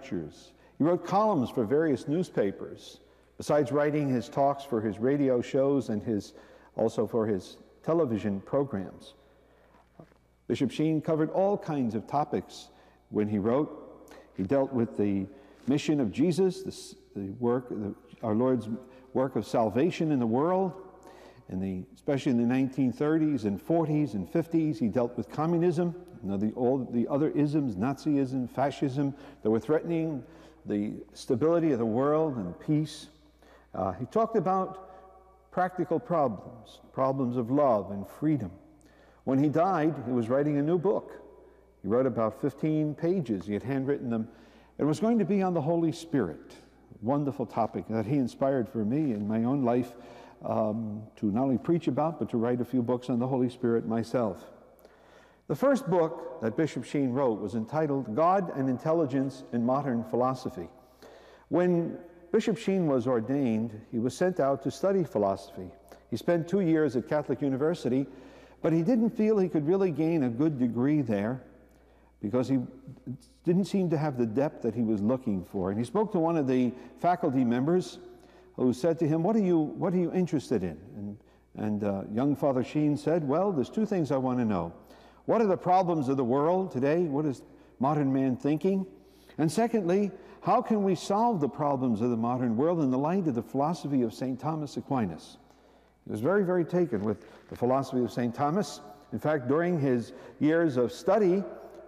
lectures. He wrote columns for various newspapers, besides writing his talks for his radio shows and also for his television programs. Bishop Sheen covered all kinds of topics when he wrote. He dealt with the mission of Jesus, our Lord's work of salvation in the world, especially in the 1930s and 40s and 50s. He dealt with communism, all the other isms, Nazism, fascism, that were threatening the stability of the world and peace. He talked about practical problems of love and freedom. When he died, he was writing a new book. He wrote about 15 pages. He had handwritten them. It was going to be on the Holy Spirit, a wonderful topic that he inspired for me in my own life to not only preach about, but to write a few books on the Holy Spirit myself. The first book that Bishop Sheen wrote was entitled God and Intelligence in Modern Philosophy. When Bishop Sheen was ordained, he was sent out to study philosophy. He spent 2 years at Catholic University, but he didn't feel he could really gain a good degree there because he didn't seem to have the depth that he was looking for. And he spoke to one of the faculty members who said to him, what are you interested in? And young Father Sheen said, well, there's two things I want to know. What are the problems of the world today? What is modern man thinking? And secondly, how can we solve the problems of the modern world in the light of the philosophy of St. Thomas Aquinas? He was very, very taken with the philosophy of St. Thomas. In fact, during his years of study,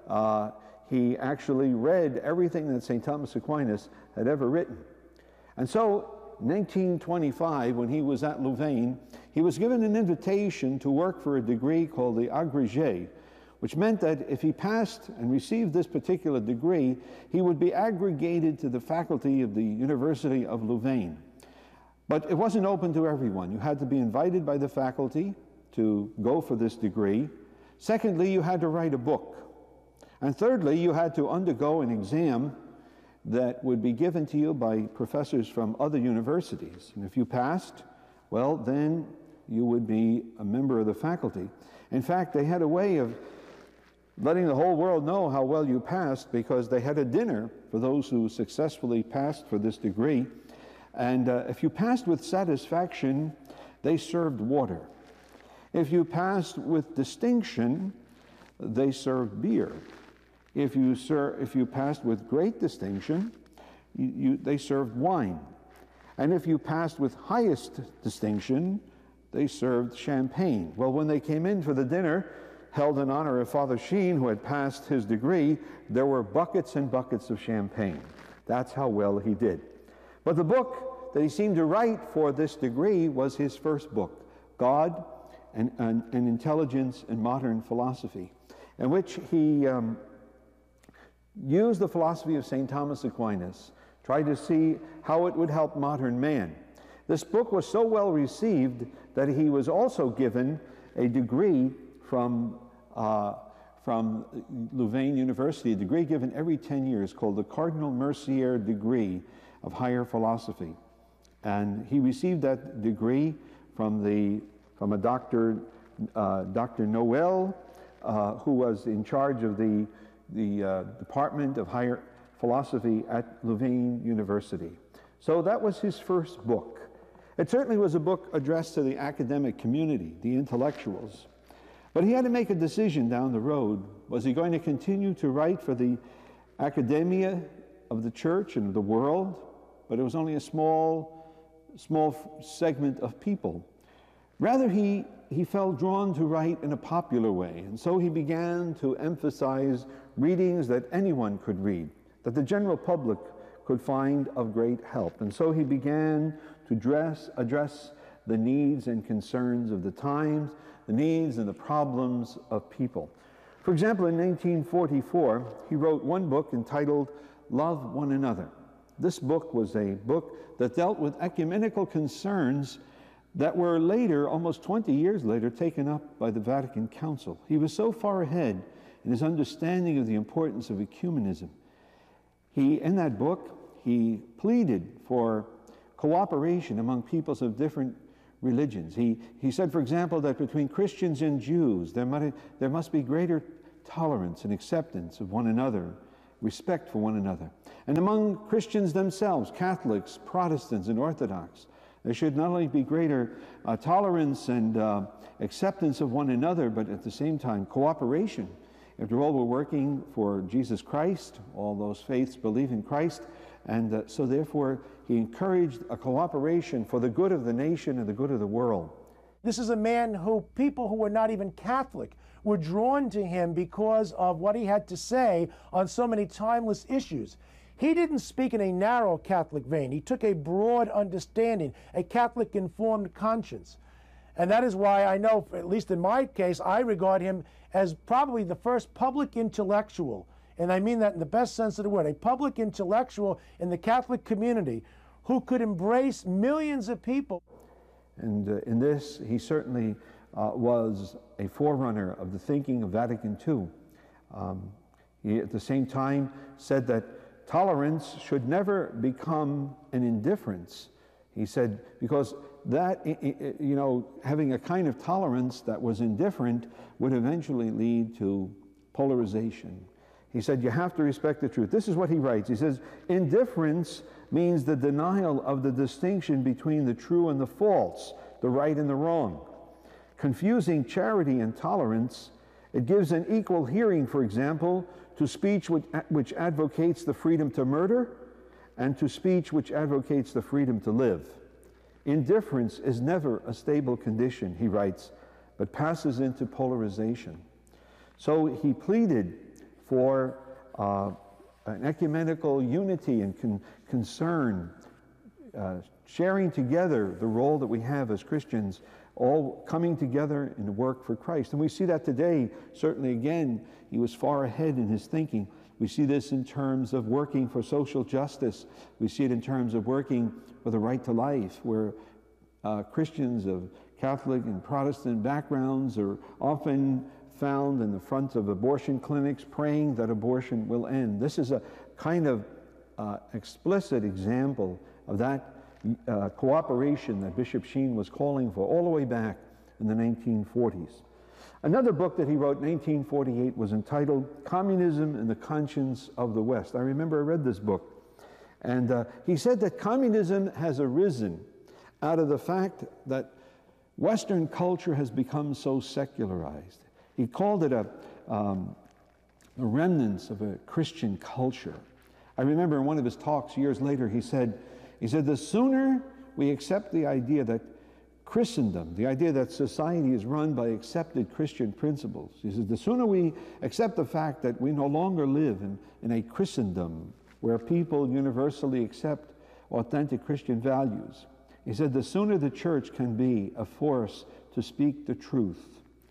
he actually read everything that St. Thomas Aquinas had ever written. And so, in 1925, when he was at Louvain, he was given an invitation to work for a degree called the agrégé, which meant that if he passed and received this particular degree, he would be aggregated to the faculty of the University of Louvain. But it wasn't open to everyone. You had to be invited by the faculty to go for this degree. Secondly, you had to write a book. And thirdly, you had to undergo an exam that would be given to you by professors from other universities. And if you passed, well, then you would be a member of the faculty. In fact, they had a way of letting the whole world know how well you passed, because they had a dinner for those who successfully passed for this degree. And if you passed with satisfaction, they served water. If you passed with distinction, they served beer. If you passed with great distinction, they served wine. And if you passed with highest distinction, they served champagne. Well, when they came in for the dinner, held in honor of Father Sheen, who had passed his degree, there were buckets and buckets of champagne. That's how well he did. But the book that he seemed to write for this degree was his first book, God and Intelligence in Modern Philosophy, in which he used the philosophy of St. Thomas Aquinas, tried to see how it would help modern man. This book was so well received that he was also given a degree from Louvain University, a degree given every 10 years called the Cardinal Mercier Degree of Higher Philosophy. And he received that degree from a Dr. Noel, who was in charge of the Department of Higher Philosophy at Louvain University. So that was his first book. It certainly was a book addressed to the academic community, the intellectuals. But he had to make a decision down the road. Was he going to continue to write for the academia of the church and of the world? But it was only a small segment of people. Rather, he felt drawn to write in a popular way, and so he began to emphasize readings that anyone could read, that the general public could find of great help. And so he began to address the needs and concerns of the times, the needs and the problems of people. For example, in 1944, he wrote one book entitled Love One Another. This book was a book that dealt with ecumenical concerns that were later, almost 20 years later, taken up by the Vatican Council. He was so far ahead in his understanding of the importance of ecumenism. In that book, he pleaded for cooperation among peoples of different religions. He said, for example, that between Christians and Jews, there must be greater tolerance and acceptance of one another respect for one another. And among Christians themselves, Catholics, Protestants, and Orthodox, there should not only be greater tolerance and acceptance of one another, but at the same time, cooperation. After all, we're working for Jesus Christ. All those faiths believe in Christ. And so therefore, he encouraged a cooperation for the good of the nation and the good of the world. This is a man who people who were not even Catholic were drawn to him because of what he had to say on so many timeless issues. He didn't speak in a narrow Catholic vein. He took a broad understanding, a Catholic-informed conscience. And that is why I know, at least in my case, I regard him as probably the first public intellectual, and I mean that in the best sense of the word, a public intellectual in the Catholic community who could embrace millions of people. And in this, he certainly was a forerunner of the thinking of Vatican II. He, at the same time, said that tolerance should never become an indifference. He said, because that, you know, having a kind of tolerance that was indifferent would eventually lead to polarization. He said, you have to respect the truth. This is what he writes. He says, indifference means the denial of the distinction between the true and the false, the right and the wrong. Confusing charity and tolerance, it gives an equal hearing, for example, to speech which advocates the freedom to murder and to speech which advocates the freedom to live. Indifference is never a stable condition, he writes, but passes into polarization. So he pleaded for an ecumenical unity and concern, sharing together the role that we have as Christians, all coming together in work for Christ. And we see that today. Certainly, again, he was far ahead in his thinking. We see this in terms of working for social justice. We see it in terms of working for the right to life, where Christians of Catholic and Protestant backgrounds are often found in the front of abortion clinics praying that abortion will end. This is a kind of explicit example of that cooperation that Bishop Sheen was calling for all the way back in the 1940s. Another book that he wrote in 1948 was entitled Communism and the Conscience of the West. I remember I read this book, and he said that communism has arisen out of the fact that Western culture has become so secularized. He called it the remnants of a Christian culture. I remember in one of his talks years later, he said, the sooner we accept the idea that Christendom, the idea that society is run by accepted Christian principles, he says, the sooner we accept the fact that we no longer live in a Christendom where people universally accept authentic Christian values, he said, the sooner the church can be a force to speak the truth.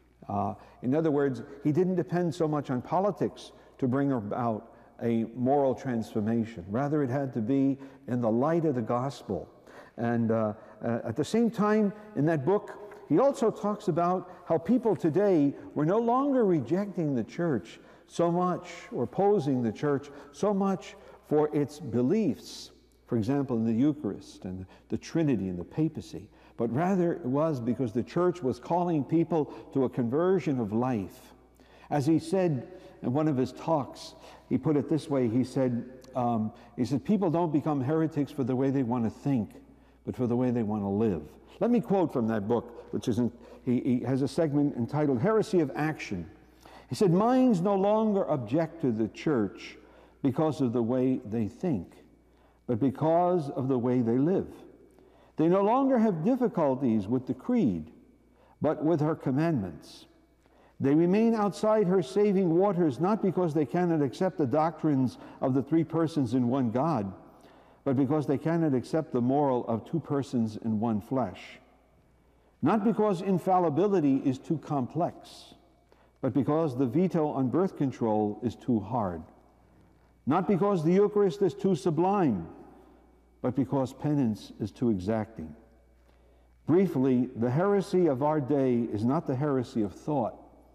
In other words, he didn't depend so much on politics to bring about a moral transformation. Rather, it had to be in the light of the gospel. And at the same time, in that book, he also talks about how people today were no longer rejecting the church so much, or opposing the church so much for its beliefs, for example, in the Eucharist and the Trinity and the papacy, but rather it was because the church was calling people to a conversion of life. As he said in one of his talks, he put it this way, he said, people don't become heretics for the way they want to think, but for the way they want to live. Let me quote from that book, which is, he has a segment entitled Heresy of Action. He said, minds no longer object to the church because of the way they think, but because of the way they live. They no longer have difficulties with the creed, but with her commandments. They remain outside her saving waters not because they cannot accept the doctrines of the three persons in one God, but because they cannot accept the moral of two persons in one flesh. Not because infallibility is too complex, but because the veto on birth control is too hard. Not because the Eucharist is too sublime, but because penance is too exacting. Briefly, the heresy of our day is not the heresy of thought,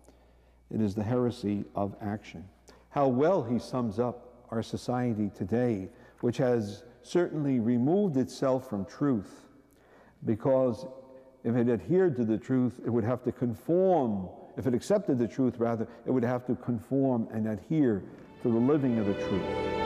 it is the heresy of action. How well he sums up our society today, which has certainly removed itself from truth, because if it adhered to the truth, it would have to conform. If it accepted the truth, rather, it would have to conform and adhere to the living of the truth.